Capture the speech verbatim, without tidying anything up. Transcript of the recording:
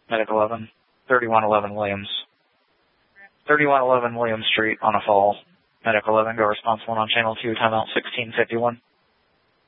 Medic eleven. thirty-one eleven Williams. thirty-one eleven Williams Street on a fall. Medic eleven, go response one on channel two, timeout sixteen fifty-one.